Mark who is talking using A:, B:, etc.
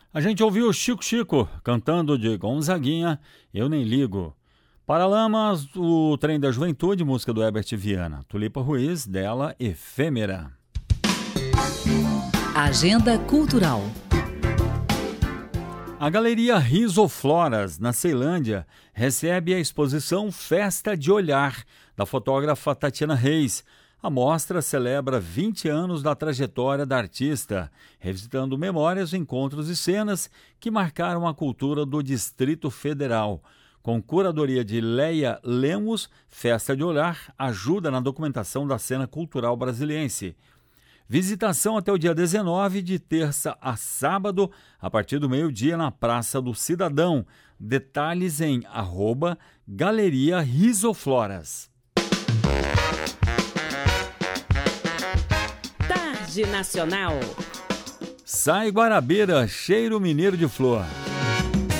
A: A gente ouviu Chico Chico cantando de Gonzaguinha, Eu Nem Ligo. Paralamas, o Trem da Juventude, música do Herbert Viana. Tulipa Ruiz, dela Efêmera.
B: Agenda Cultural.
A: A Galeria Risofloras, na Ceilândia, recebe a exposição Festa de Olhar, da fotógrafa Tatiana Reis. A mostra celebra 20 anos da trajetória da artista, revisitando memórias, encontros e cenas que marcaram a cultura do Distrito Federal. Com curadoria de Leia Lemos, Festa de Olhar ajuda na documentação da cena cultural brasiliense. Visitação até o dia 19, de terça a sábado, a partir do meio-dia, na Praça do Cidadão. Detalhes em @Galeria Risofloras.
C: Tarde Nacional.
A: Sai Guarabira, cheiro mineiro de flor.